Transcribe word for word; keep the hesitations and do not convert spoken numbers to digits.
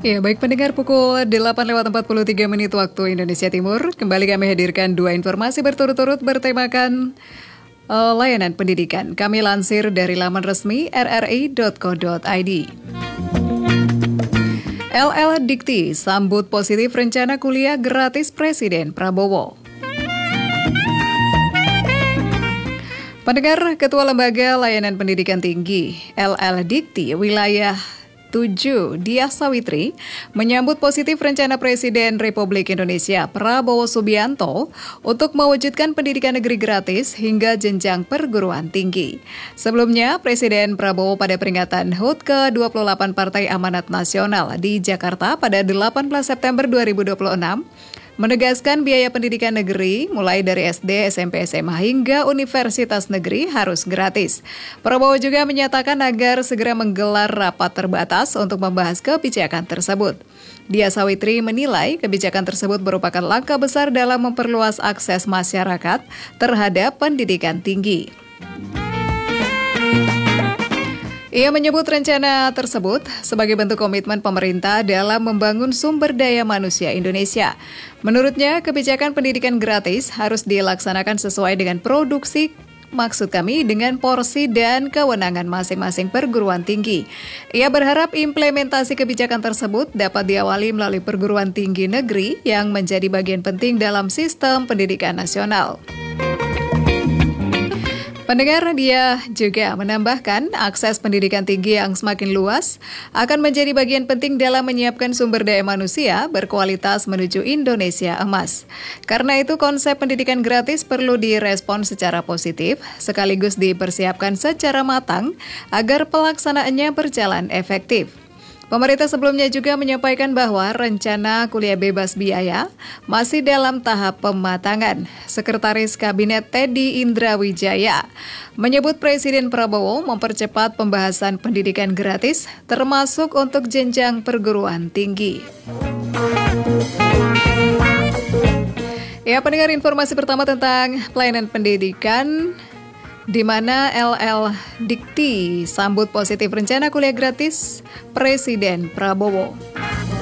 Ya, baik pendengar, pukul delapan lewat empat puluh tiga menit waktu Indonesia Timur. Kembali kami hadirkan dua informasi berturut-turut bertemakan uh, layanan pendidikan. Kami lansir dari laman resmi r r i dot co dot i d. L L Dikti sambut positif rencana kuliah gratis Presiden Prabowo. Pendengar, Ketua Lembaga Layanan Pendidikan Tinggi L L Dikti Wilayah tujuh Diah Sawitri menyambut positif rencana Presiden Republik Indonesia Prabowo Subianto untuk mewujudkan pendidikan negeri gratis hingga jenjang perguruan tinggi. Sebelumnya, Presiden Prabowo pada peringatan H U T ke dua puluh delapan Partai Amanat Nasional di Jakarta pada delapan belas September dua ribu dua puluh enam menegaskan biaya pendidikan negeri mulai dari S D, S M P, S M A hingga universitas negeri harus gratis. Prabowo juga menyatakan agar segera menggelar rapat terbatas untuk membahas kebijakan tersebut. Diah Sawitri menilai kebijakan tersebut merupakan langkah besar dalam memperluas akses masyarakat terhadap pendidikan tinggi. Ia menyebut rencana tersebut sebagai bentuk komitmen pemerintah dalam membangun sumber daya manusia Indonesia. Menurutnya, kebijakan pendidikan gratis harus dilaksanakan sesuai dengan produksi, maksud kami dengan porsi dan kewenangan masing-masing perguruan tinggi. Ia berharap implementasi kebijakan tersebut dapat diawali melalui perguruan tinggi negeri yang menjadi bagian penting dalam sistem pendidikan nasional. Pendengar, dia juga menambahkan akses pendidikan tinggi yang semakin luas akan menjadi bagian penting dalam menyiapkan sumber daya manusia berkualitas menuju Indonesia emas. Karena itu, konsep pendidikan gratis perlu direspon secara positif sekaligus dipersiapkan secara matang agar pelaksanaannya berjalan efektif. Pemerintah sebelumnya juga menyampaikan bahwa rencana kuliah bebas biaya masih dalam tahap pematangan. Sekretaris Kabinet Teddy Indrawijaya menyebut Presiden Prabowo mempercepat pembahasan pendidikan gratis termasuk untuk jenjang perguruan tinggi. Ya, pendengar, informasi pertama tentang pelayanan pendidikan, di mana L L Dikti sambut positif rencana kuliah gratis Presiden Prabowo.